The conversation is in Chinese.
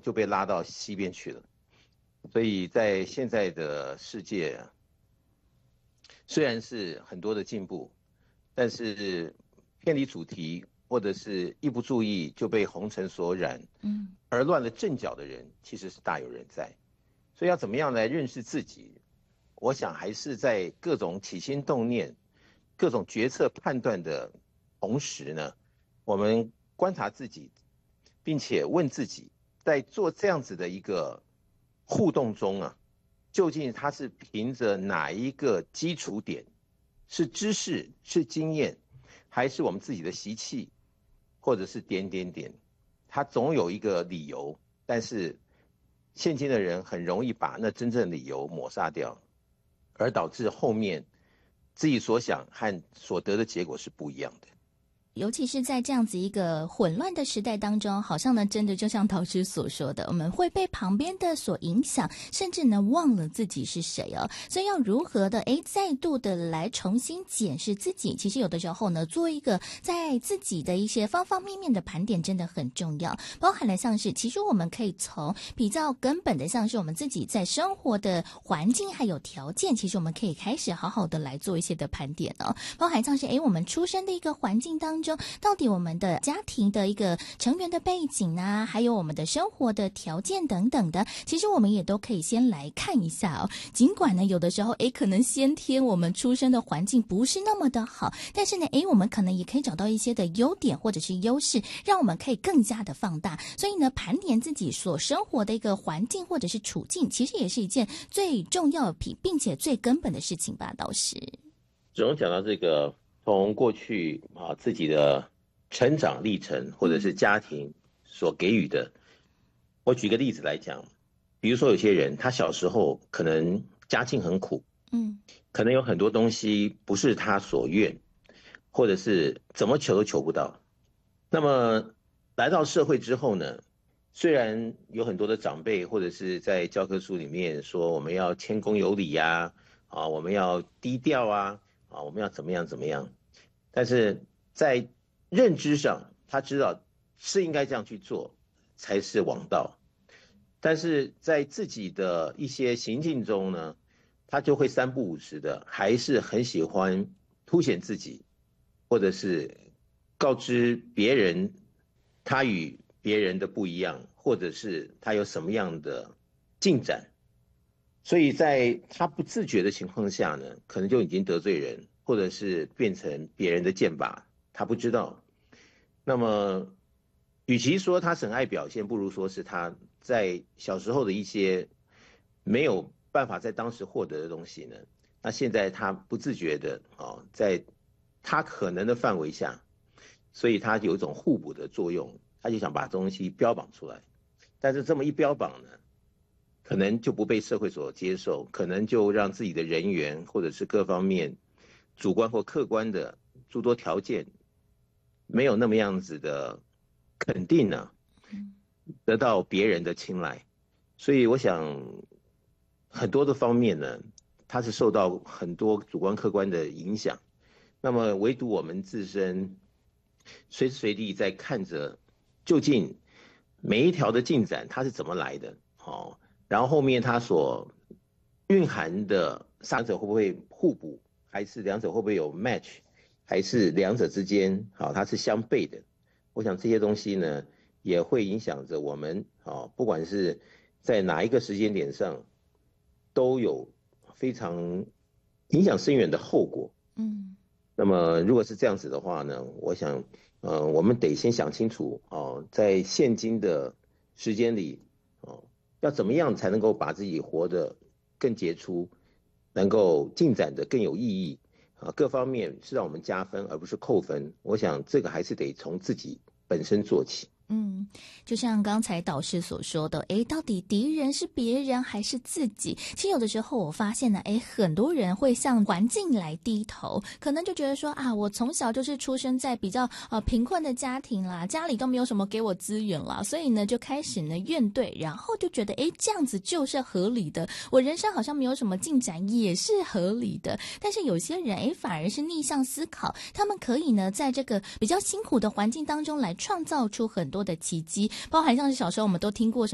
就被拉到西边去了。所以在现在的世界，虽然是很多的进步，但是偏离主题或者是一不注意就被红尘所染，而乱了阵脚的人其实是大有人在。所以要怎么样来认识自己，我想还是在各种起心动念、各种决策判断的同时呢，我们观察自己，并且问自己，在做这样子的一个互动中啊，究竟它是凭着哪一个基础点？是知识，是经验，还是我们自己的习气，或者是点点点？它总有一个理由，但是现今的人很容易把那真正的理由抹杀掉，而导致后面自己所想和所得的结果是不一样的。 尤其是在这样子一个混乱的时代当中，好像呢真的就像导师所说的，我们会被旁边的所影响，甚至呢忘了自己是谁哦。所以要如何的再度的来重新检视自己，其实有的时候呢做一个在自己的一些方方面面的盘点真的很重要，包含了像是其实我们可以从比较根本的，像是我们自己在生活的环境还有条件，其实我们可以开始好好的来做一些的盘点哦，包含像是我们出生的一个环境当中，到底我们的家庭的一个成员的背景啊，还有我们的生活的条件等等的，其实我们也都可以先来看一下哦。尽管呢有的时候可能先天我们出生的环境不是那么的好，但是呢我们可能也可以找到一些的优点或者是优势，让我们可以更加的放大。所以呢盘点自己所生活的一个环境或者是处境，其实也是一件最重要的并且最根本的事情吧。倒是只能讲到这个从过去自己的成长历程或者是家庭所给予的，我举个例子来讲，比如说有些人他小时候可能家境很苦，可能有很多东西不是他所愿，或者是怎么求都求不到。那么来到社会之后呢，虽然有很多的长辈或者是在教科书里面说我们要谦恭有礼呀，我们要低调啊，我们要怎么样怎么样，但是在认知上他知道是应该这样去做才是王道，但是在自己的一些行径中呢，他就会三不五时的还是很喜欢凸显自己，或者是告知别人他与别人的不一样，或者是他有什么样的进展。所以在他不自觉的情况下呢，可能就已经得罪人，或者是变成别人的箭靶，他不知道。那么与其说他很爱表现，不如说是他在小时候的一些没有办法在当时获得的东西呢，那现在他不自觉的在他可能的范围下，所以他有一种互补的作用，他就想把东西标榜出来。但是这么一标榜呢，可能就不被社会所接受，可能就让自己的人缘或者是各方面主观或客观的诸多条件没有那么样子的肯定呢，得到别人的青睐。所以我想很多的方面呢，它是受到很多主观客观的影响。那么唯独我们自身随时随地在看着究竟每一条的进展它是怎么来的，然后后面它所蕴含的三者会不会互补，还是两者会不会有 match， 还是两者之间它是相悖的。我想这些东西呢也会影响着我们不管是在哪一个时间点上都有非常影响深远的后果。那么如果是这样子的话呢，我想我们得先想清楚在现今的时间里要怎么样才能够把自己活得更杰出，能够进展得更有意义各方面是让我们加分而不是扣分。我想这个还是得从自己本身做起。 就像刚才导师所说的，到底敌人是别人还是自己？其实有的时候我发现呢，很多人会向环境来低头，可能就觉得说我从小就是出生在比较贫困的家庭啦，家里都没有什么给我资源啦，所以呢就开始呢怨怼，然后就觉得这样子就是合理的，我人生好像没有什么进展也是合理的。但是有些人反而是逆向思考，他们可以呢在这个比较辛苦的环境当中来创造出很多的奇迹，包含像是小时候我们都听过什么